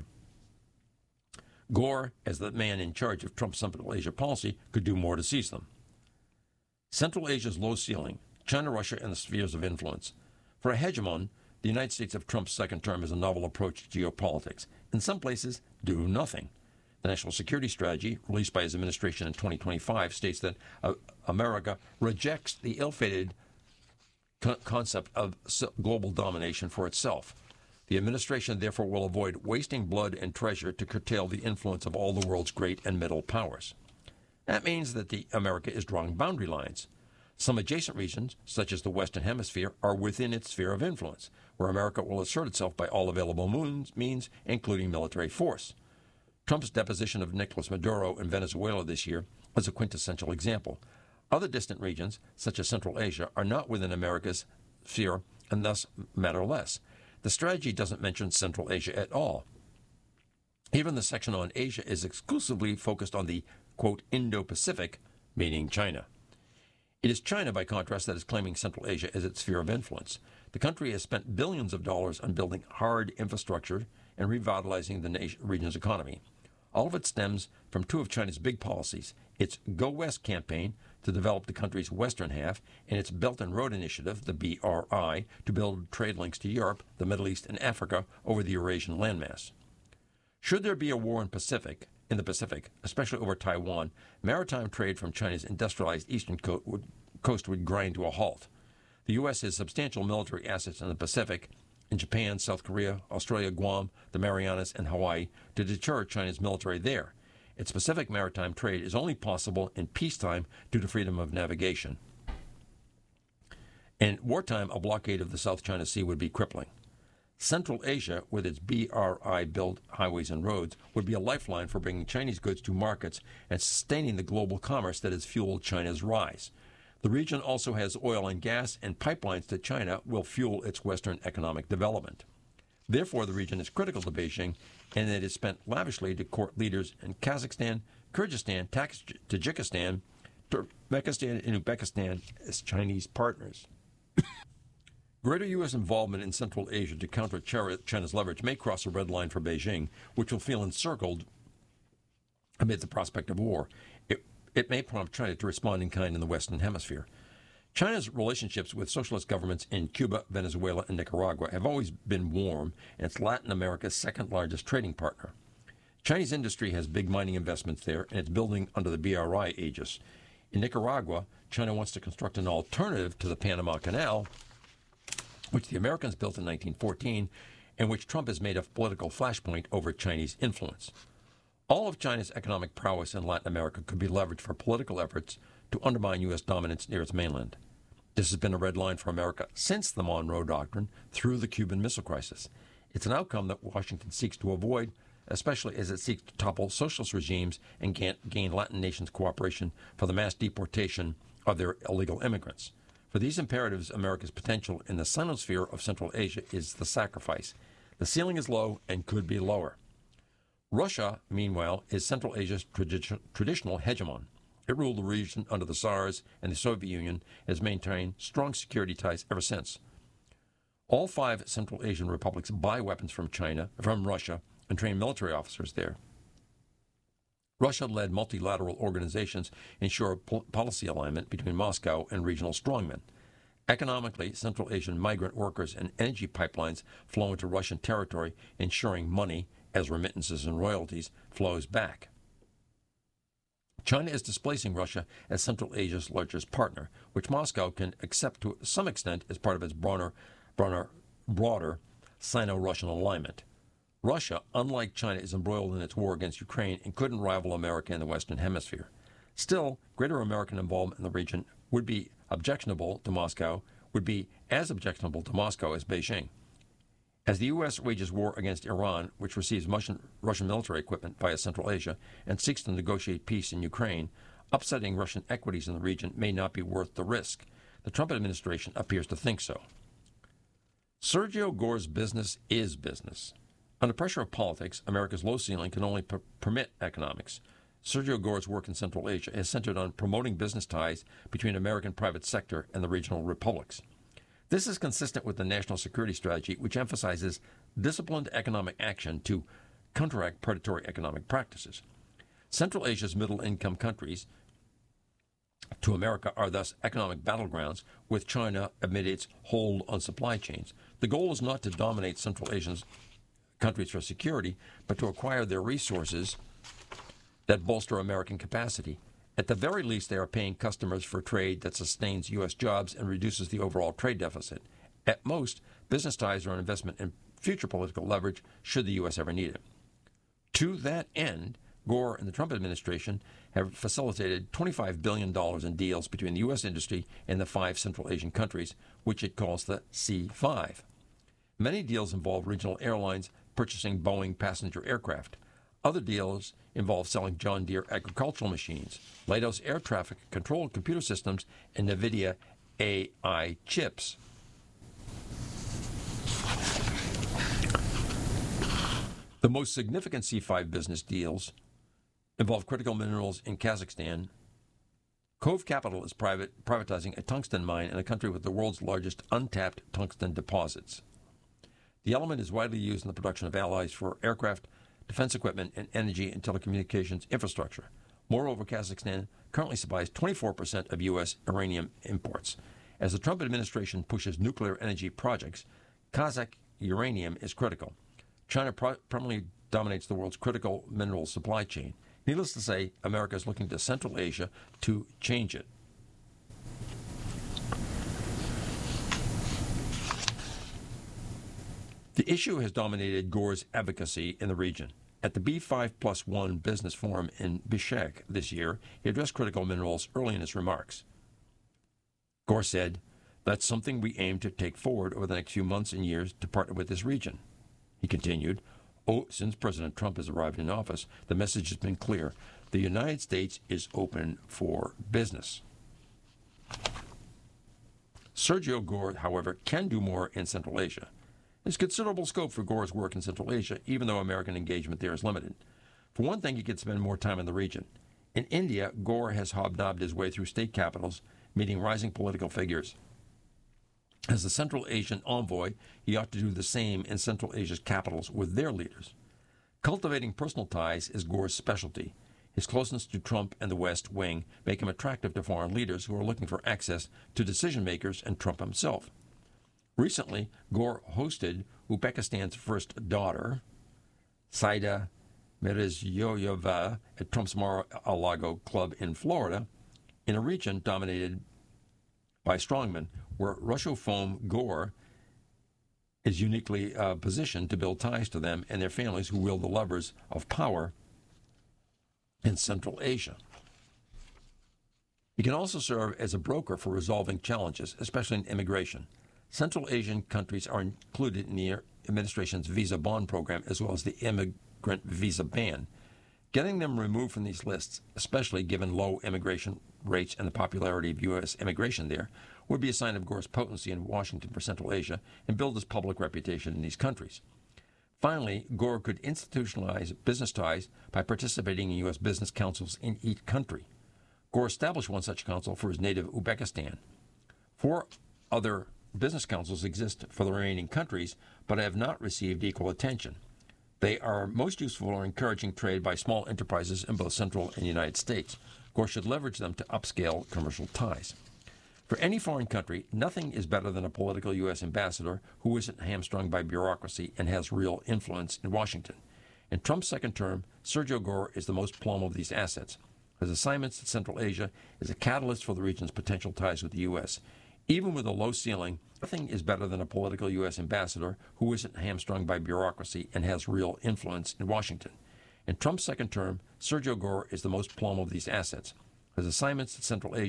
Gore, as the man in charge of Trump's Central Asia policy, could do more to seize them. Central Asia's low ceiling, China, Russia, and the spheres of influence. For a hegemon, the United States of Trump's second term is a novel approach to geopolitics. In some places, do nothing. The National Security Strategy, released by his administration in twenty twenty-five, states that uh, America rejects the ill-fated co- concept of global domination for itself. The administration, therefore, will avoid wasting blood and treasure to curtail the influence of all the world's great and middle powers. That means that the America is drawing boundary lines. Some adjacent regions, such as the Western Hemisphere, are within its sphere of influence, where America will assert itself by all available means, including military force. Trump's deposition of Nicolas Maduro in Venezuela this year is a quintessential example. Other distant regions, such as Central Asia, are not within America's sphere and thus matter less. The strategy doesn't mention Central Asia at all. Even the section on Asia is exclusively focused on the, quote, Indo-Pacific, meaning China. It is China, by contrast, that is claiming Central Asia as its sphere of influence. The country has spent billions of dollars on building hard infrastructure and revitalizing the nation, region's economy. All of it stems from two of China's big policies, its Go West campaign to develop the country's western half, and its Belt and Road Initiative, the B R I, to build trade links to Europe, the Middle East, and Africa over the Eurasian landmass. Should there be a war in Pacific, in the Pacific, especially over Taiwan, maritime trade from China's industrialized eastern co- would, coast would grind to a halt. The U S has substantial military assets in the Pacific, in Japan, South Korea, Australia, Guam, the Marianas, and Hawaii, to deter China's military there. Its Pacific maritime trade is only possible in peacetime due to freedom of navigation. In wartime, a blockade of the South China Sea would be crippling. Central Asia, with its B R I-built highways and roads, would be a lifeline for bringing Chinese goods to markets and sustaining the global commerce that has fueled China's rise. The region also has oil and gas, and pipelines to China will fuel its Western economic development. Therefore, the region is critical to Beijing, and it is spent lavishly to court leaders in Kazakhstan, Kyrgyzstan, Tajikistan, Turkmenistan, and Uzbekistan as Chinese partners. Greater U S involvement in Central Asia to counter China's leverage may cross a red line for Beijing, which will feel encircled amid the prospect of war. It, it may prompt China to respond in kind in the Western Hemisphere. China's relationships with socialist governments in Cuba, Venezuela, and Nicaragua have always been warm, and it's Latin America's second-largest trading partner. Chinese industry has big mining investments there, and it's building under the B R I aegis. In Nicaragua, China wants to construct an alternative to the Panama Canal, which the Americans built in nineteen fourteen, and which Trump has made a political flashpoint over Chinese influence. All of China's economic prowess in Latin America could be leveraged for political efforts to undermine U S dominance near its mainland. This has been a red line for America since the Monroe Doctrine through the Cuban Missile Crisis. It's an outcome that Washington seeks to avoid, especially as it seeks to topple socialist regimes and gain Latin nations' cooperation for the mass deportation of their illegal immigrants. For these imperatives, America's potential in the sinosphere of Central Asia is the sacrifice. The ceiling is low and could be lower. Russia, meanwhile, is Central Asia's tradi- traditional hegemon. It ruled the region under the Tsars and the Soviet Union and has maintained strong security ties ever since. All five Central Asian republics buy weapons from China, from Russia, and train military officers there. Russia-led multilateral organizations ensure po- policy alignment between Moscow and regional strongmen. Economically, Central Asian migrant workers and energy pipelines flow into Russian territory, ensuring money, as remittances and royalties, flows back. China is displacing Russia as Central Asia's largest partner, which Moscow can accept to some extent as part of its broader, broader, broader Sino-Russian alignment. Russia, unlike China, is embroiled in its war against Ukraine and couldn't rival America in the Western Hemisphere. Still, greater American involvement in the region would be objectionable to Moscow, would be as objectionable to Moscow as Beijing. As the U S wages war against Iran, which receives Russian, Russian military equipment via Central Asia and seeks to negotiate peace in Ukraine, upsetting Russian equities in the region may not be worth the risk. The Trump administration appears to think so. Sergio Gore's business is business. Under pressure of politics, America's low ceiling can only per- permit economics. Sergio Gore's work in Central Asia is centered on promoting business ties between American private sector and the regional republics. This is consistent with the national security strategy, which emphasizes disciplined economic action to counteract predatory economic practices. Central Asia's middle-income countries to America are thus economic battlegrounds, with China amid its hold on supply chains. The goal is not to dominate Central Asian countries for security, but to acquire their resources that bolster American capacity. At the very least, they are paying customers for trade that sustains U S jobs and reduces the overall trade deficit. At most, business ties are an investment in future political leverage should the U S ever need it. To that end, Gore and the Trump administration have facilitated twenty-five billion dollars in deals between the U S industry and the five Central Asian countries, which it calls the C five. Many deals involve regional airlines purchasing Boeing passenger aircraft. Other deals involve selling John Deere agricultural machines, Leidos air traffic control computer systems, and NVIDIA A I chips. The most significant C five business deals involve critical minerals in Kazakhstan. Cove Capital is private, privatizing a tungsten mine in a country with the world's largest untapped tungsten deposits. The element is widely used in the production of alloys for aircraft, defense equipment, and energy and telecommunications infrastructure. Moreover, Kazakhstan currently supplies twenty-four percent of U S uranium imports. As the Trump administration pushes nuclear energy projects, Kazakh uranium is critical. China pro- prominently dominates the world's critical mineral supply chain. Needless to say, America is looking to Central Asia to change it. The issue has dominated Gore's advocacy in the region. At the B five plus one Business Forum in Bishkek this year, he addressed critical minerals early in his remarks. Gore said, "That's something we aim to take forward over the next few months and years to partner with this region." He continued, "Oh, since President Trump has arrived in office, the message has been clear. The United States is open for business." Sergio Gore, however, can do more in Central Asia. There's considerable scope for Gore's work in Central Asia, even though American engagement there is limited. For one thing, he could spend more time in the region. In India, Gore has hobnobbed his way through state capitals, meeting rising political figures. As the Central Asian envoy, he ought to do the same in Central Asia's capitals with their leaders. Cultivating personal ties is Gore's specialty. His closeness to Trump and the West Wing make him attractive to foreign leaders who are looking for access to decision-makers and Trump himself. Recently, Gore hosted Uzbekistan's first daughter, Saida Mirziyoyeva, at Trump's Mar-a-Lago club in Florida, in a region dominated by strongmen, where Russophone Gore is uniquely uh, positioned to build ties to them and their families who wield the levers of power in Central Asia. He can also serve as a broker for resolving challenges, especially in immigration. Central Asian countries are included in the administration's visa bond program, as well as the immigrant visa ban. Getting them removed from these lists, especially given low immigration rates and the popularity of U S immigration there, would be a sign of Gore's potency in Washington for Central Asia and build his public reputation in these countries. Finally, Gore could institutionalize business ties by participating in U S business councils in each country. Gore established one such council for his native Uzbekistan. Four other business councils exist for the remaining countries, but have not received equal attention. They are most useful in encouraging trade by small enterprises in both Central and United States. Gore should leverage them to upscale commercial ties. For any foreign country, nothing is better than a political U S ambassador who isn't hamstrung by bureaucracy and has real influence in Washington. In Trump's second term, Sergio Gore is the most plumb of these assets. His assignments in Central Asia is a catalyst for the region's potential ties with the U S. Even with a low ceiling, nothing is better than a political U S ambassador who isn't hamstrung by bureaucracy and has real influence in Washington. In Trump's second term, Sergio Gore is the most plumb of these assets. His assignments in Central Asia